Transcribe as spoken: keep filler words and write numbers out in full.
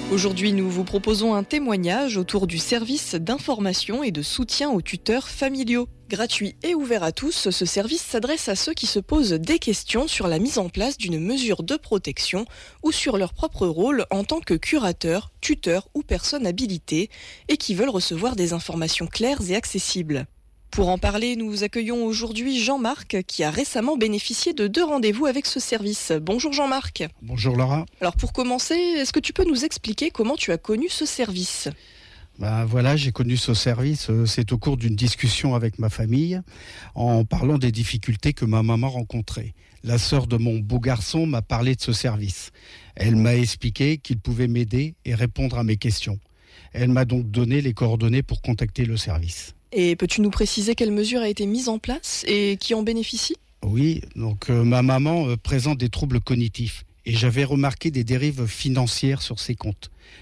Aujourd'hui, nous vous proposons un témoignage autour du service d'information et de soutien aux tuteurs familiaux. Gratuit et ouvert à tous, ce service s'adresse à ceux qui se posent des questions sur la mise en place d'une mesure de protection ou sur leur propre rôle en tant que curateur, tuteur ou personne habilitée et qui veulent recevoir des informations claires et accessibles. Pour en parler, nous accueillons aujourd'hui Jean-Marc qui a récemment bénéficié de deux rendez-vous avec ce service. Bonjour Jean-Marc. Bonjour Laura. Alors pour commencer, est-ce que tu peux nous expliquer comment tu as connu ce service ? Ben voilà, j'ai connu ce service, c'est au cours d'une discussion avec ma famille, en parlant des difficultés que ma maman rencontrait. La sœur de mon beau garçon m'a parlé de ce service. Elle m'a expliqué qu'il pouvait m'aider et répondre à mes questions. Elle m'a donc donné les coordonnées pour contacter le service. Et peux-tu nous préciser quelle mesure a été mise en place et qui en bénéficie ? Oui, donc euh, ma maman euh, présente des troubles cognitifs et j'avais remarqué des dérives financières sur ses comptes.